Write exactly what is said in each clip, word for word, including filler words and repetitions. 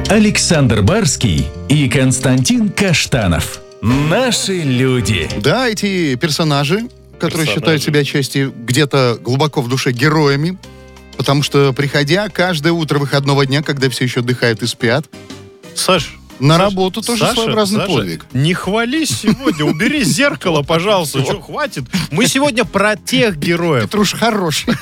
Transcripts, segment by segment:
Александр Барский и Константин Каштанов. Наши люди. Да, эти персонажи, которые Персонажи. считают себя отчасти где-то глубоко в душе героями, потому что, приходя каждое утро выходного дня, когда все еще отдыхают и спят, Саш, на Саша, работу тоже Саша, своеобразный Саша, подвиг. Не хвались сегодня, убери зеркало, пожалуйста. Что, хватит? Мы сегодня про тех героев. Это уж хороший.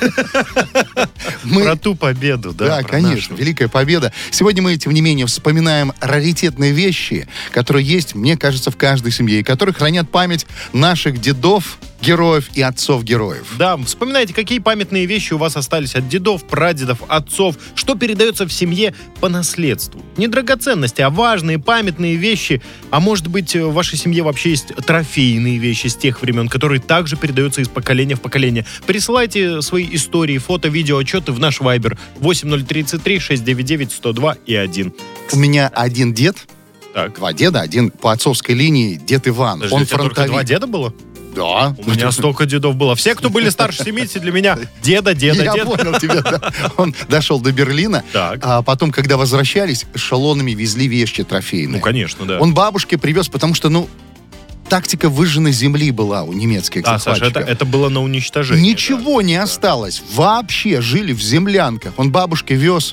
Мы- Про ту победу, да? Да, про конечно, нашу. великая победа. Сегодня мы, тем не менее, вспоминаем раритетные вещи, которые есть, мне кажется, в каждой семье, и которые хранят память наших дедов, героев и отцов героев. Да, вспоминайте, какие памятные вещи у вас остались от дедов, прадедов, отцов, что передается в семье по наследству. Не драгоценности, а важные, памятные вещи. А может быть, в вашей семье вообще есть трофейные вещи с тех времен, которые также передаются из поколения в поколение. Присылайте свои истории, фото, видео, отчеты в наш Вайбер восемь ноль тридцать три шестьсот девяносто девять сто два и один. У меня один дед, Так. два деда, один по отцовской линии, дед Иван. Подожди, Он у тебя только фронтовик. два деда было? Да. У меня столько дедов было. Все, кто были старше семидесяти, для меня деда, деда, Я деда. понял тебя, да. Он дошел до Берлина, Так. а потом, когда возвращались, эшелонами везли вещи трофейные. Ну, конечно, да. Он бабушке привез, потому что, ну, тактика выжженной земли была у немецких Да, Саша, это, захватчиков. это было на уничтожение. Ничего не осталось. Вообще жили в землянках. Он бабушке вез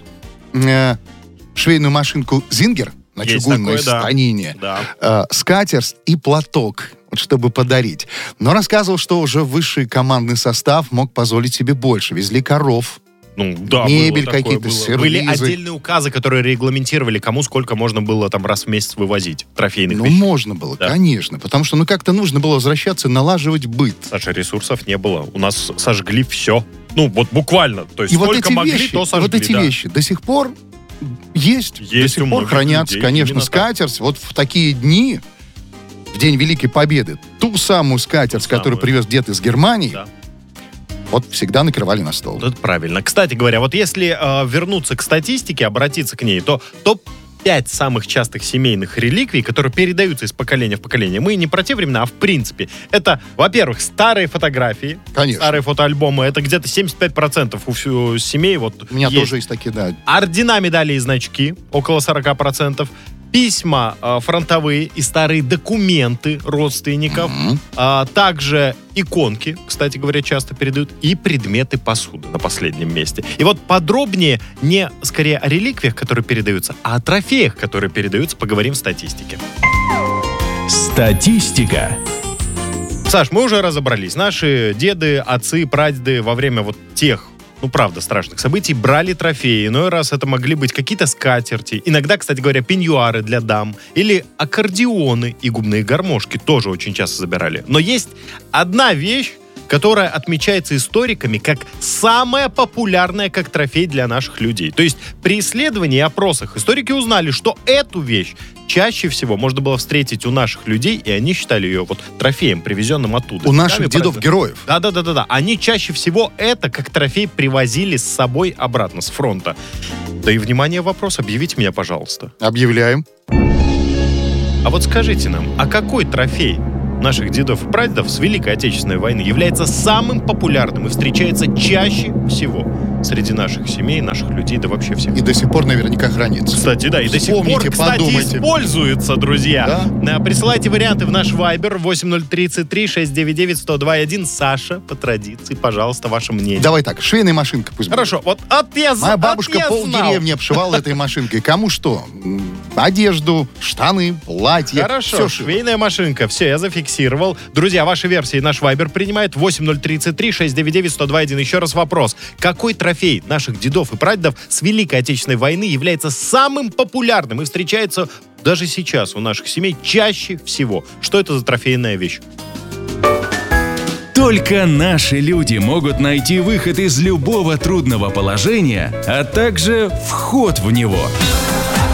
э, швейную машинку «Зингер» на Есть чугунной такое, да. станине, Да. э, скатерть и платок, вот, чтобы подарить. Но рассказывал, что уже высший командный состав мог позволить себе больше. Везли коров. Ну, да, Мебель, было такое, какие-то было. сервизы. Были отдельные указы, которые регламентировали, кому сколько можно было там раз в месяц вывозить трофейных Ну, вещей. можно было, Да. конечно. Потому что, ну, как-то нужно было возвращаться, налаживать быт. Саша, ресурсов не было. У нас сожгли все. Ну, вот буквально. То есть И вот сколько эти могли, вещи, то сожгли. вот эти да. вещи до сих пор есть. Есть до у сих пор многих хранятся, людей, конечно, именно так. скатерть. Вот в такие дни, в День Великой Победы, ту самую скатерть, Ту которую самую. привез дед из Германии, Да. вот всегда накрывали на стол. Вот это правильно. Кстати говоря, вот если э, вернуться к статистике, обратиться к ней, то топ пять самых частых семейных реликвий, которые передаются из поколения в поколение. Мы не про те времена, а в принципе. Это, во-первых, старые фотографии, Конечно. старые фотоальбомы. Это где-то семьдесят пять процентов у всю семей. Вот У меня есть. тоже есть такие, да. Ордена, медали и значки, около сорок процентов. Письма э, фронтовые и старые документы родственников. Мгм. А также иконки, кстати говоря, часто передают, и предметы посуды на последнем месте. И вот подробнее не скорее о реликвиях, которые передаются, а о трофеях, которые передаются, поговорим в статистике. Статистика. Саш, мы уже разобрались. Наши деды, отцы, прадеды во время вот тех, ну, правда, страшных событий брали трофеи. Иной раз это могли быть какие-то скатерти. Иногда, кстати говоря, пеньюары для дам. Или аккордеоны и губные гармошки тоже очень часто забирали. Но есть одна вещь, которая отмечается историками как самая популярная как трофей для наших людей. То есть при исследовании и опросах историки узнали, что эту вещь чаще всего можно было встретить у наших людей, и они считали ее вот трофеем, привезенным оттуда. У наших Сами дедов-героев. Да-да-да-да. Они чаще всего это как трофей привозили с собой обратно с фронта. Да и, внимание, вопрос, объявите меня, пожалуйста. Объявляем. А вот скажите нам, а какой трофей наших дедов и прадедов с Великой Отечественной войны является самым популярным и встречается чаще всего среди наших семей, наших людей, да вообще всех? И до сих пор наверняка хранится. Кстати, да, и до сих пор, Вспомните, кстати, подумайте. используется, друзья. Да? Э, Присылайте варианты в наш Вайбер восемь ноль тридцать три шестьсот девяносто девять сто два и один. Саша, по традиции, пожалуйста, ваше мнение. Давай так, швейная машинка пусть будет. Хорошо, вот от я, з- Моя от бабушка я знал. полдеревни обшивала этой машинкой. Кому что? М, Одежду, штаны, платья. Хорошо, Все шила. швейная машинка. Все, я зафиксировал. Друзья, ваши версии наш Вайбер принимает восемь ноль тридцать три шестьсот девяносто девять сто два и один. Еще раз вопрос. Какой трофей наших дедов и прадедов с Великой Отечественной войны является самым популярным и встречается даже сейчас у наших семей чаще всего? Что это за трофейная вещь? Только наши люди могут найти выход из любого трудного положения, а также вход в него.